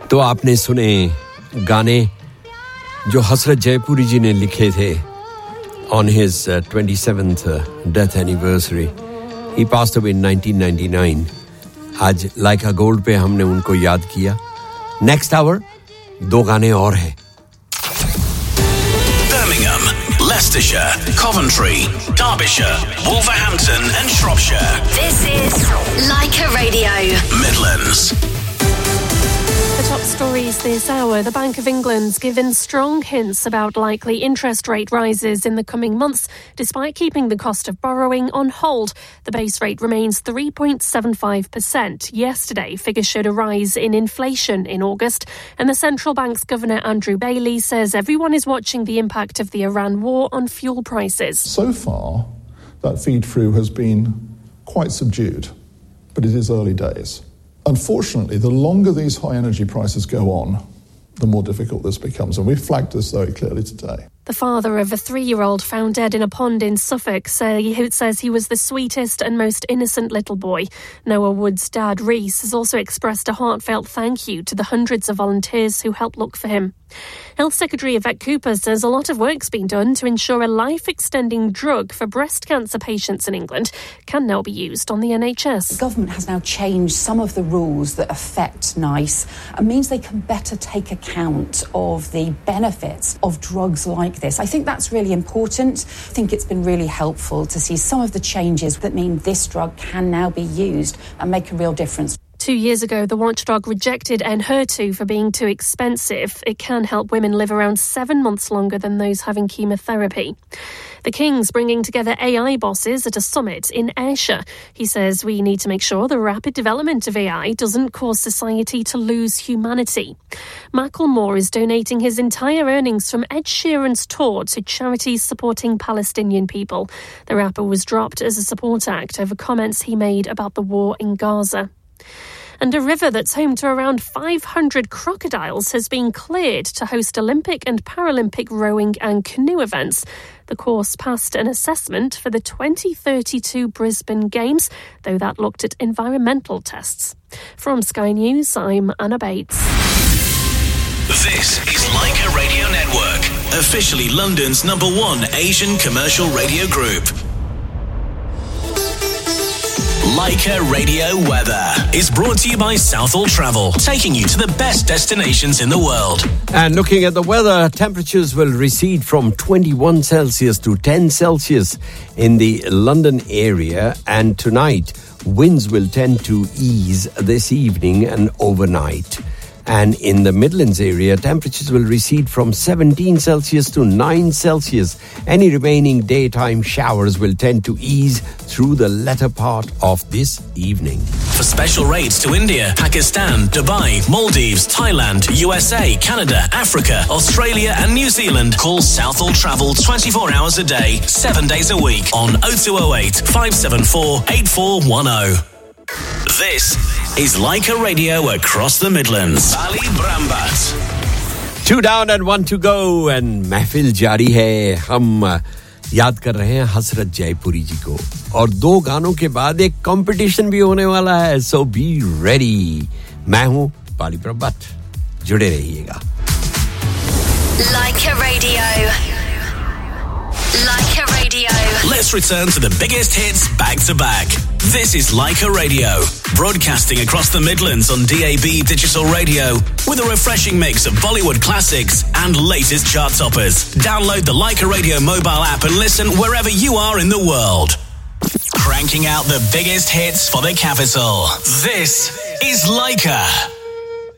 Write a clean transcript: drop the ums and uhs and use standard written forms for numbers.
तो आपने सुने गाने जो हसरत जयपुरी जी ने लिखे थे on his 27th death anniversary. He passed away in 1999. आज लाइका गोल्ड पे हमने उनको याद किया. Next hour, दो गाने और हैं. Birmingham, Leicestershire, Coventry, Derbyshire, Wolverhampton and Shropshire. This is Laika Radio. Midlands. The top stories this hour. The Bank of England's given strong hints about likely interest rate rises in the coming months, despite keeping the cost of borrowing on hold. The base rate remains 3.75%. Yesterday, figures showed a rise in inflation in August, and the central bank's governor, Andrew Bailey, says everyone is watching the impact of the Iran war on fuel prices. So far, that feed-through has been quite subdued, but it is early days. Unfortunately, the longer these high energy prices go on, the more difficult this becomes. And we've flagged this very clearly today. The father of a 3-year-old found dead in a pond in Suffolk says he was the sweetest and most innocent little boy. Noah Wood's dad, Reese, has also expressed a heartfelt thank you to the hundreds of volunteers who helped look for him. Health Secretary Yvette Cooper says a lot of work's been done to ensure a life-extending drug for breast cancer patients in England can now be used on the NHS. The government has now changed some of the rules that affect NICE and means they can better take account of the benefits of drugs like this. I think that's really important. I think it's been really helpful to see some of the changes that mean this drug can now be used and make a real difference. 2 years ago, the watchdog rejected Enhertu for being too expensive. It can help women live around 7 months longer than those having chemotherapy. The King's bringing together AI bosses at a summit in Ayrshire. He says we need to make sure the rapid development of AI doesn't cause society to lose humanity. Macklemore is donating his entire earnings from Ed Sheeran's tour to charities supporting Palestinian people. The rapper was dropped as a support act over comments he made about the war in Gaza. And a river that's home to around 500 crocodiles has been cleared to host Olympic and Paralympic rowing and canoe events. The course passed an assessment for the 2032 Brisbane Games, though that looked at environmental tests. From Sky News, I'm Anna Bates. This is Laika Radio Network, officially London's #1 Asian commercial radio group. Laika Radio Weather is brought to you by Southall Travel, taking you to the best destinations in the world. And looking at the weather, temperatures will recede from 21 Celsius to 10 Celsius in the London area. And tonight, winds will tend to ease this evening and overnight. And in the Midlands area, temperatures will recede from 17 Celsius to 9 Celsius. Any remaining daytime showers will tend to ease through the latter part of this evening. For special rates to India, Pakistan, Dubai, Maldives, Thailand, USA, Canada, Africa, Australia and New Zealand, call Southall Travel 24 hours a day, 7 days a week on 0208 574 8410. This is Laika Radio across the Midlands. Ali Brambat. 2 down and 1 to go and महफिल जारी है. हम याद कर रहे हैं हसरत जयपुरी जी को और 2 गानों के बाद एक कंपटीशन भी होने वाला है. So be ready. मैं हूं पाली ब्रह्मभट्ट. जुड़े रहिएगा. Laika Radio. Laika Radio. Let's return to the biggest hits back to back. This is Laika Radio, broadcasting across the Midlands on DAB digital radio with a refreshing mix of Bollywood classics and latest chart toppers. Download the Laika Radio mobile app and listen wherever you are in the world. Cranking out the biggest hits for the capital. This is Laika.